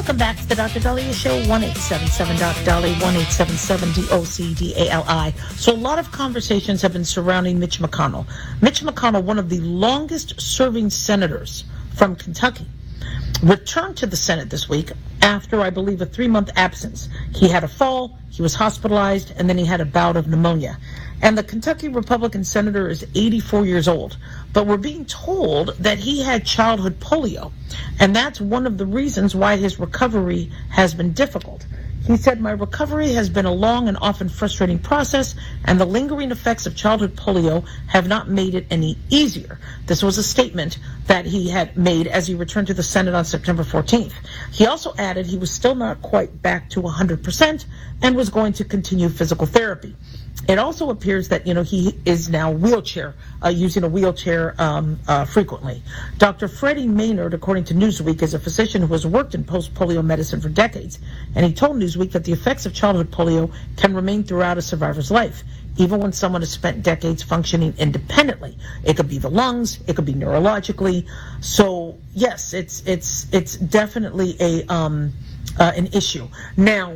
Welcome back to the Dr. Daliah Show, 1-877-Dr. 1-877-DOCDALI. So a lot of conversations have been surrounding Mitch McConnell. Mitch McConnell, one of the longest serving senators from Kentucky, returned to the Senate this week after, I believe, a 3-month absence. He had a fall, he was hospitalized, and then he had a bout of pneumonia. And the Kentucky Republican senator is 84 years old. But we're being told that he had childhood polio. And that's one of the reasons why his recovery has been difficult. He said, "My recovery has been a long and often frustrating process, and the lingering effects of childhood polio have not made it any easier." This was a statement that he had made as he returned to the Senate on September 14th. He also added he was still not quite back to 100% and was going to continue physical therapy. It also appears that, he is now using a wheelchair frequently. Dr. Freddie Maynard, according to Newsweek, is a physician who has worked in post-polio medicine for decades. And he told Newsweek that the effects of childhood polio can remain throughout a survivor's life, even when someone has spent decades functioning independently. It could be the lungs, it could be neurologically. So, yes, it's definitely an issue. Now,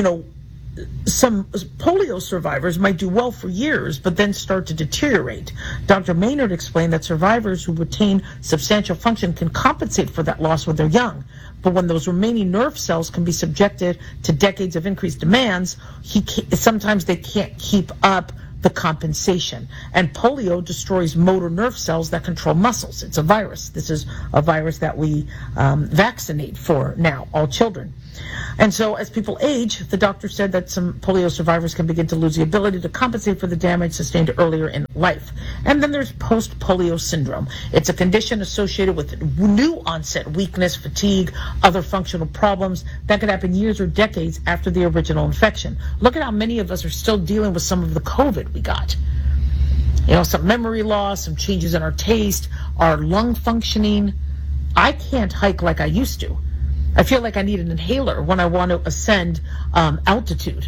some polio survivors might do well for years, but then start to deteriorate. Dr. Maynard explained that survivors who retain substantial function can compensate for that loss when they're young. But when those remaining nerve cells can be subjected to decades of increased demands, sometimes they can't keep up the compensation. And polio destroys motor nerve cells that control muscles. It's a virus. This is a virus that we vaccinate for now, all children. And so as people age, the doctor said that some polio survivors can begin to lose the ability to compensate for the damage sustained earlier in life. And then there's post-polio syndrome. It's a condition associated with new onset weakness, fatigue, other functional problems that could happen years or decades after the original infection. Look at how many of us are still dealing with some of the COVID we got. Some memory loss, some changes in our taste, our lung functioning. I can't hike like I used to. I feel like I need an inhaler when I want to ascend altitude.